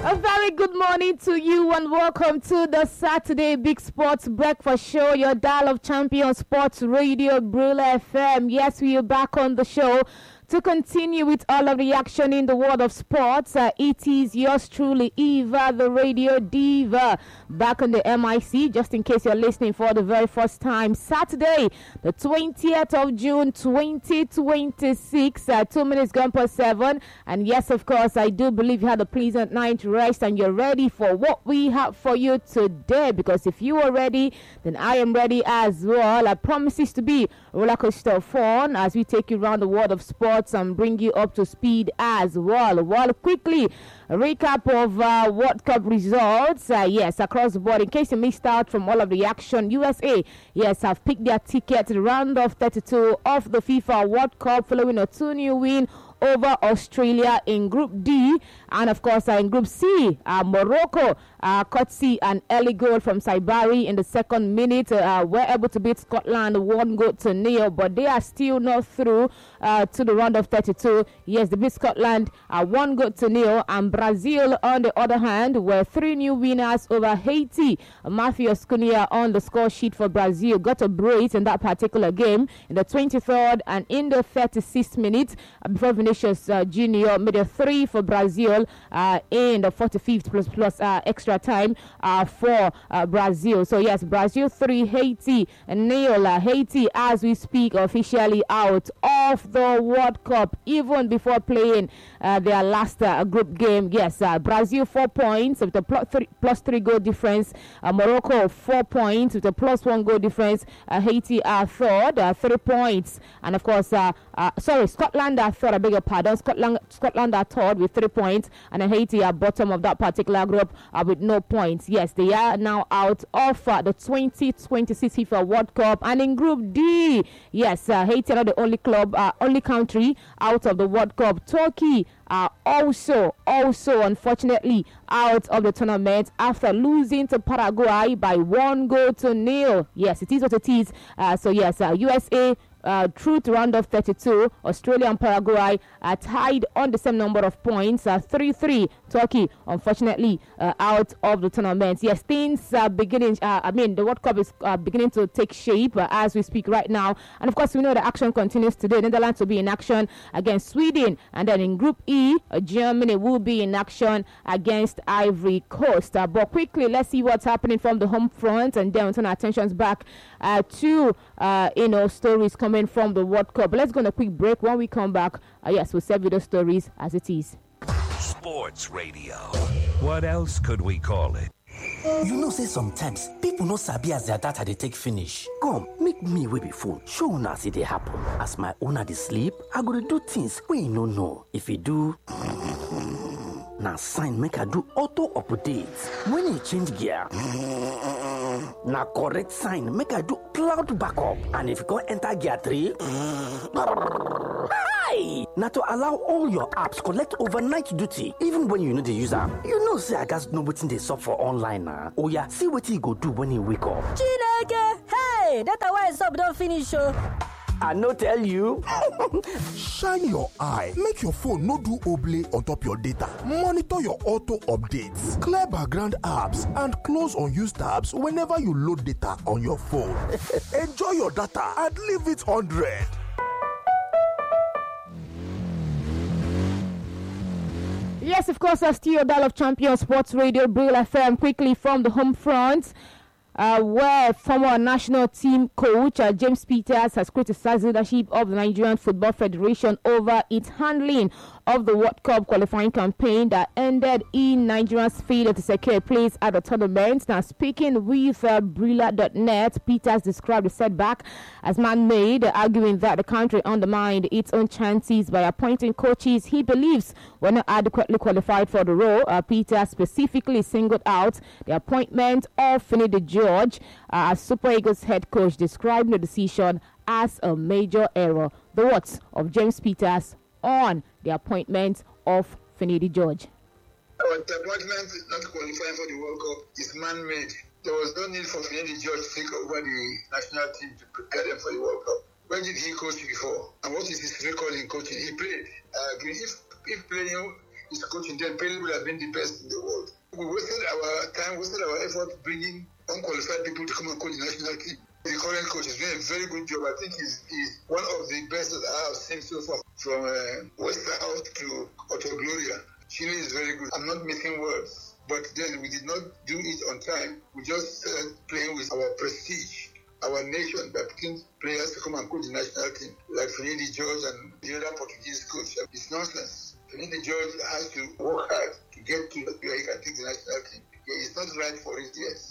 A very good morning to you and welcome to the Saturday Big Sports Breakfast Show, your dial of champion sports radio, Brula FM. Yes, we are back on the show to continue with all of the action in the world of sports. It is yours truly, Eva, the radio diva, back on the MIC, just in case you're listening for the very first time. Saturday, the 20th of June, 2026, 2 minutes gone past 7. And yes, of course, I do believe you had a pleasant night rest and you're ready for what we have for you today. Because if you are ready, then I am ready as well. I promise this to be roller coaster fun as we take you around the world of sports and bring you up to speed as well. Well, quickly, a recap of World Cup results. Yes, across the board. In case you missed out from all of the action, USA, yes, have picked their ticket to the round of 32 of the FIFA World Cup following a 2-0 win over Australia in Group D. And of course, in Group C, Morocco, courtesy an early goal from Saibari in the second minute, were able to beat Scotland 1-0, but they are still not through to the round of 32. Yes, they beat Scotland 1-0, and Brazil, on the other hand, were 3-0 winners over Haiti. Matthew Cunha on the score sheet for Brazil got a brace in that particular game in the 23rd and in the 36th minute before Vinicius Junior made a 3 for Brazil in the 45th plus extra time for Brazil. So yes, Brazil 3, Haiti 0. Haiti, as we speak, officially out of the World Cup even before playing their last group game. Yes, Brazil 4 points with a plus 3 goal difference. Morocco 4 points with a plus 1 goal difference. Haiti are third, 3 points, and of course, Scotland are third. I beg your pardon. Scotland are third with 3 points, and then Haiti are bottom of that particular group with no points. Yes, they are now out of the 2026 FIFA World Cup. And in Group D, yes, Haiti are not the only country out of the World Cup. Turkey are also unfortunately out of the tournament after losing to Paraguay by 1-0. Yes, it is what it is. So yes, USA through to round of 32. Australia and Paraguay are tied on the same number of points, 3-3. Turkey, unfortunately, out of the tournament. Yes, things are beginning. The World Cup is beginning to take shape as we speak right now. And of course, we know the action continues today. Netherlands will be in action against Sweden, and then in Group E, Germany will be in action against Ivory Coast. But quickly, let's see what's happening from the home front, and then we'll turn our attentions back to stories coming from the World Cup. But let's go on a quick break. When we come back, yes, we'll serve you those stories as it is. Sports radio. What else could we call it? You know, say sometimes people no sabi as their data they take finish. Come, make me wey be phone. Show una see they happen. As my owner they sleep, I go to do things we no know. If you do, now sign make I do auto updates. When you change gear, now correct sign make I do cloud backup. And if you go enter gear 3, hi! Now to allow all your apps collect overnight duty, even when you know the user. You know, say I guys know what they sub for online now. Oh yeah, see what you go do when you wake up. Chineke, hey, that's why sub don't finish. I no tell you. Shine your eye. Make your phone no do oblay on top your data. Monitor your auto updates. Clear background apps and close unused tabs whenever you load data on your phone. Enjoy your data and leave it 100. Yes, of course, still your dial of champion sports radio, Brula FM. Quickly from the home front, where former national team coach James Peters has criticized the leadership of the Nigerian Football Federation over its handling of the World Cup qualifying campaign that ended in Nigeria's failure to secure a place at the tournament. Now, speaking with Brilla.net, Peters described the setback as man-made, arguing that the country undermined its own chances by appointing coaches he believes were not adequately qualified for the role. Peters specifically singled out the appointment of Finidi George as Super Eagles head coach, describing the decision as a major error. The words of James Peters on the appointment of Finidi George. The appointment not qualifying for the World Cup is man-made. There was no need for Finidi George to take over the national team to prepare them for the World Cup. Where did he coach before? And what is his record in coaching? He played. If playing his coaching, then Pele would have been the best in the world. We wasted our time, wasted our effort bringing unqualified people to come and coach the national team. The current coach is doing a very good job. I think he's one of the best that I have seen so far, from Westerhout to Otto Gloria. Chile is very good. I'm not making words, but then we did not do it on time. We just started playing with our prestige, our nation, by picking players to come and coach the national team, like Finidi George and the other Portuguese coach. It's nonsense. Finidi George has to work hard to get to where he can take the national team. Yeah, it's not right for it yet.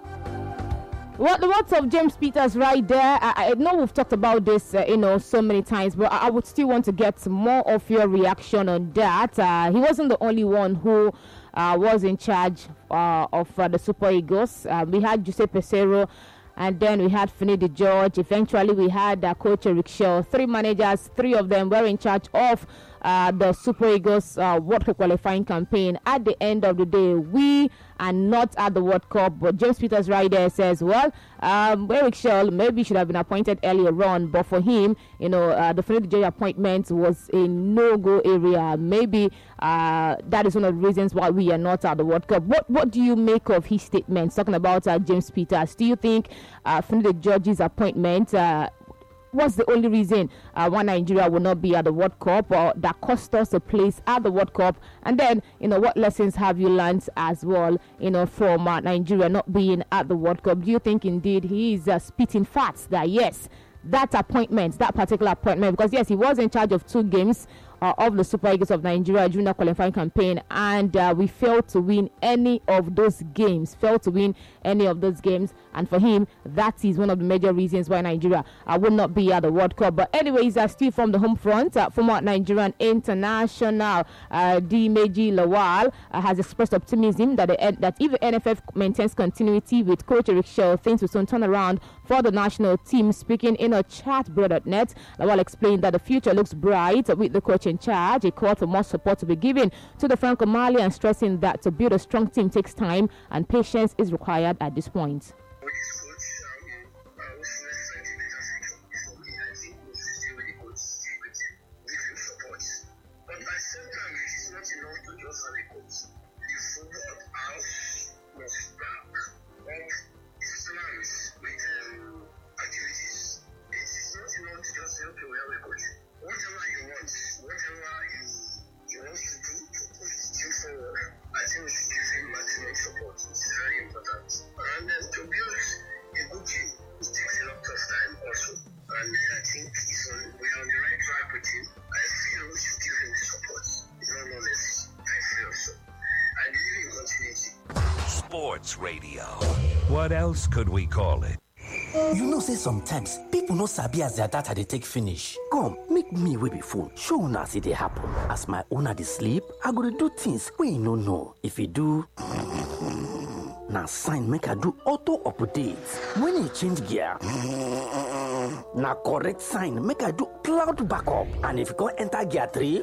What of James Peters right there? I know we've talked about this, so many times, but I would still want to get more of your reaction on that. He wasn't the only one who was in charge of the Super Eagles. We had Giuseppe Pesero, and then we had Finidi George. Eventually, we had Coach Eric Shaw. 3 managers, 3 of them were in charge of the Super Eagles World Cup qualifying campaign. At the end of the day, we are not at the World Cup, but James Peters right there says, well, Eric Shaw maybe should have been appointed earlier on, but for him, the Finidi George appointment was a no-go area. Maybe that is one of the reasons why we are not at the World Cup. What do you make of his statements talking about James Peters? Do you think Finidi George's appointment was the only reason why Nigeria will not be at the World Cup, or that cost us a place at the World Cup? And then, what lessons have you learned as well, from Nigeria not being at the World Cup? Do you think indeed he is spitting facts that yes, that particular appointment, because yes, he was in charge of 2 games of the Super Eagles of Nigeria junior qualifying campaign, and we failed to win any of those games. And for him, that is one of the major reasons why Nigeria will not be at the World Cup. But anyways, still from the home front, former Nigerian international Dimeji Lawal has expressed optimism that if the NFF maintains continuity with Coach Eric Shaw, things will soon turn around for the national team. Speaking in a chat.net, Lawal explained that the future looks bright with the coach in charge. He called for more support to be given to the Franco-Malian, stressing that to build a strong team takes time and patience is required at this point. Sports Radio. What else could we call it? You know say sometimes people no sabi as their data they take finish. Come, make me wey be phone show una see they happen. As my owner dey sleep, I go dey do things wey you no know. If you do na sign make I do auto update. When you change gear, na correct sign make I do cloud backup. And if you go enter gear 3,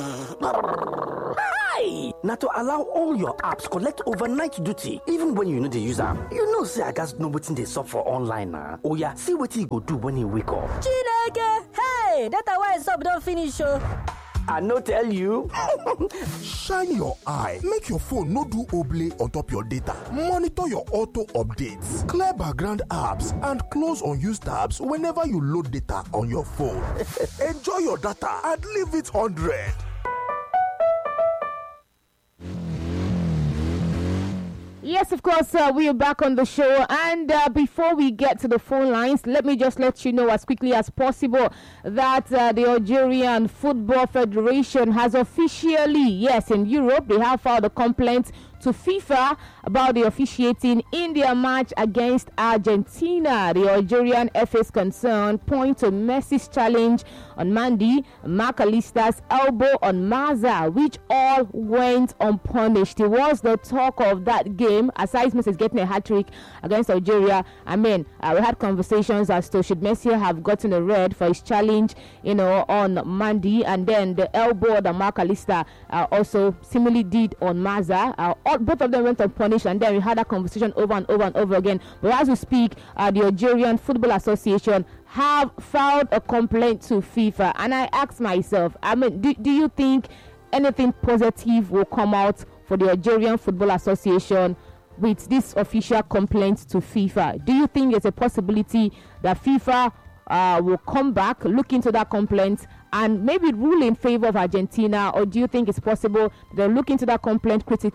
hi! Now to allow all your apps collect overnight duty, even when you know the user. You know say I guys know wetin dey sup for online now. Oh yeah, see wetin you go do when you wake up. Chineke, hey, data why sup don finish oh. I no tell you. Shine your eye, make your phone no do oblay on top your data. Monitor your auto updates, clear background apps, and close unused tabs whenever you load data on your phone. Enjoy your data and leave it 100. Yes, of course, we are back on the show. And before we get to the phone lines, let me just let you know as quickly as possible that the Algerian Football Federation has officially, yes, in Europe, they have filed a complaint to FIFA about the officiating in their match against Argentina. The Algerian FA's concern point to Messi's challenge on Mandy, Mac Allister's elbow on Maza, which all went unpunished. It was the talk of that game, aside Messi getting a hat-trick against Algeria. I mean, we had conversations as to should Messi have gotten a red for his challenge, on Mandy, and then the elbow that Mac Allister also similarly did on Maza. Both of them went unpunished, and then we had that conversation over and over and over again. But as we speak, the Algerian Football Association have filed a complaint to FIFA, and I asked myself, I mean, do you think anything positive will come out for the Algerian Football Association with this official complaint to FIFA? Do you think there's a possibility that FIFA will come back, look into that complaint, and maybe rule in favor of Argentina, or do you think it's possible they'll look into that complaint critically